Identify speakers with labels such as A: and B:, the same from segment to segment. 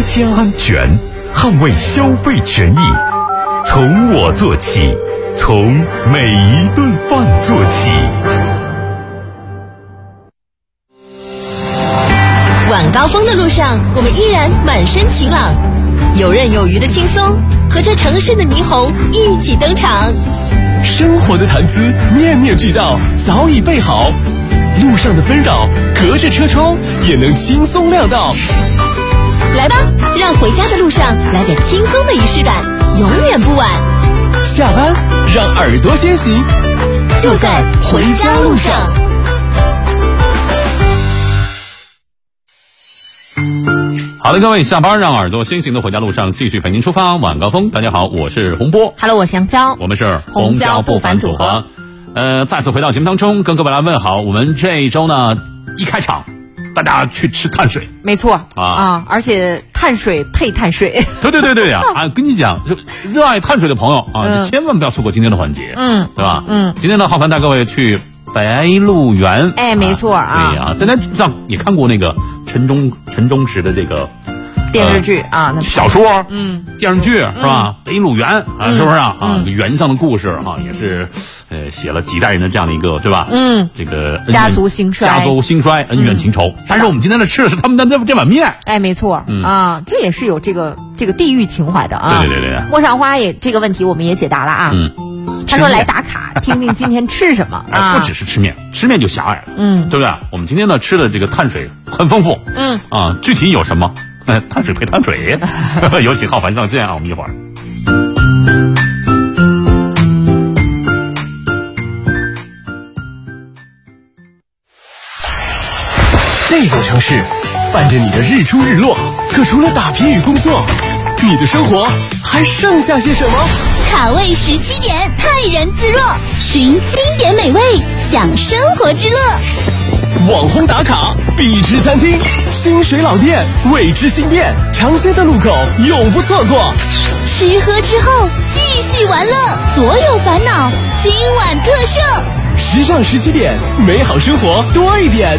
A: 家安全，捍卫消费权益，从我做起，从每一顿饭做起。
B: 晚高峰的路上，我们依然满身晴朗，游刃有余的轻松，和这城市的霓虹一起登场。
C: 生活的谈资面面俱到，早已备好，路上的纷扰隔着车窗也能轻松料到。
B: 来吧，让回家的路上来点轻松的仪式感，永远不晚。
C: 下班让耳朵先行，
B: 就在回家路上。
D: 好的，各位，下班让耳朵先行的回家路上，继续陪您出发。晚高峰，大家好，我是洪波。
B: Hello， 我是香蕉，
D: 我们是红椒不凡组合。再次回到节目当中，跟各位来问好。我们这一周呢，一开场，大家去吃碳水。
E: 没错啊，而且碳水配碳水。
D: 对呀！跟你讲，热爱碳水的朋友啊，千万不要错过今天的环节，对吧？今天呢，浩凡带各位去白鹿原。
E: 没错啊。
D: 对呀，大家上也看过那个陈忠实的这个
E: 电视剧啊，那
D: 小说，电视剧是吧？白鹿原啊，是不是啊？原上的故事啊，也是写了几代人的这样的一个，对吧？这个
E: 家族兴衰，
D: 恩怨情仇。但是我们今天吃的是他们的这碗面。
E: 没错啊，这也是有这个地域情怀的啊。
D: 对。
E: 莫赏花也这个问题我们也解答了啊。他说来打卡，听听今天吃什么啊？
D: 不只是吃面就狭隘了，对不对？我们今天呢吃的这个碳水很丰富，具体有什么？碳水配碳水，有请浩凡上线啊！我们一会儿。
C: 这座城市伴着你的日出日落，可除了打拼与工作，你的生活还剩下些什么？
F: 卡位17点，泰然自若，寻经典美味，享生活之乐。
C: 网红打卡，必吃餐厅，新水老店，味之新店，尝鲜的路口永不错过。
F: 吃喝之后继续玩乐，所有烦恼今晚特赦。
C: 时尚17点，美好生活多一点。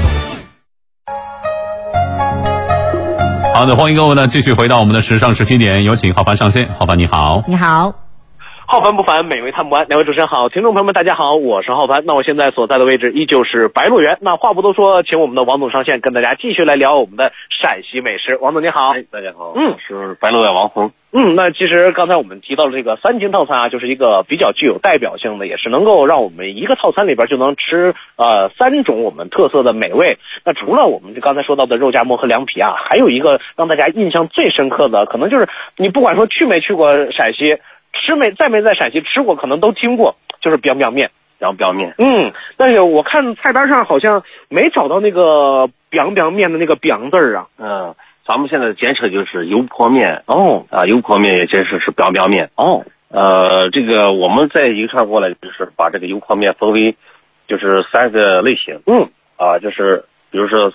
D: 好的，欢迎各位呢继续回到我们的时尚17点，有请浩凡上线。浩凡你好。
E: 你好。
G: 浩凡不凡，美味探不完。两位主持人好，听众朋友们大家好，我是浩凡。那我现在所在的位置依旧是白鹿原。那话不多说，请我们的王总上线，跟大家继续来聊我们的陕西美食。王总你好。
H: 大家好。是白鹿原王红。
G: 那其实刚才我们提到了这个3金套餐啊，就是一个比较具有代表性的，也是能够让我们一个套餐里边就能吃3种我们特色的美味。那除了我们刚才说到的肉夹馍和凉皮啊，还有一个让大家印象最深刻的，可能就是你不管说去没去过陕西，再没在陕西吃过，可能都听过，就是 biang biang 面。但是我看菜单上好像没找到那个 biang biang 面的那个 biang 字儿啊。
H: 咱们现在简称就是油泼面。油泼面也简称是 biang biang 面。这个我们在一串过来就是把这个油泼面分为就是3个类型。就是比如说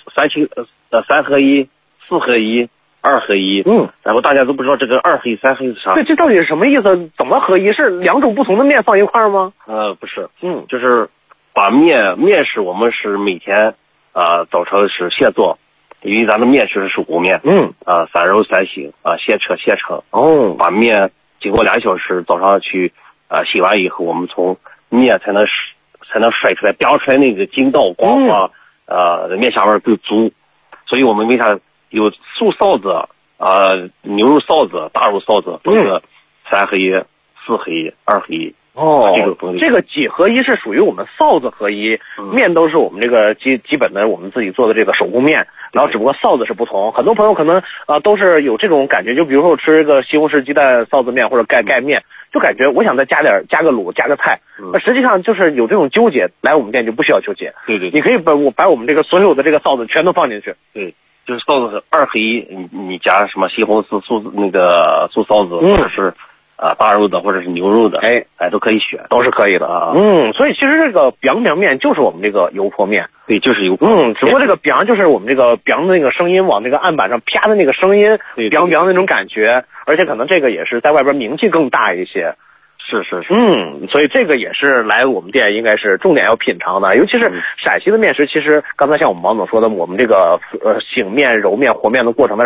H: 3合1、4合1、2合1。然后大家都不知道这个2合1、3合1是啥。
G: 对，这到底是什么意思？怎么合一？是2种不同的面放一块儿吗？
H: 不是。就是把面食我们是每天早晨是现做，因为咱的面食是手工面。3揉3醒现成。把面经过2小时，早上去洗完以后，我们从面才能甩出来，表出来那个筋道光滑，面香味更足。所以我们为啥有素臊子牛肉臊子、大肉臊子，都是3合1、4合1、2合1。
G: 这个几合一是属于我们臊子合一，面都是我们这个基本的我们自己做的这个手工面，然后只不过臊子是不同。很多朋友可能都是有这种感觉，就比如说我吃一个西红柿鸡蛋臊子面或者盖面，就感觉我想再加个卤加个菜，那实际上就是有这种纠结。来我们店就不需要纠结，
H: 对，
G: 你可以把我们这个所有的这个臊子全都放进去。
H: 对，就是臊子是2合1，你加什么西红柿素臊子，或者是大肉的或者是牛肉的，都可以选，
G: 都是可以的啊。所以其实这个 biang biang 面就是我们这个油泼面。
H: 对，就是油泼面。
G: 只不过这个 biang 就是我们这个 biang 的那个声音往那个案板上啪的那个声音，biang biang 那种感觉，而且可能这个也是在外边名气更大一些。
H: 是。
G: 所以这个也是来我们店应该是重点要品尝的，尤其是陕西的面食。其实刚才像我们王总说的，我们这个醒面、揉面、和面的过程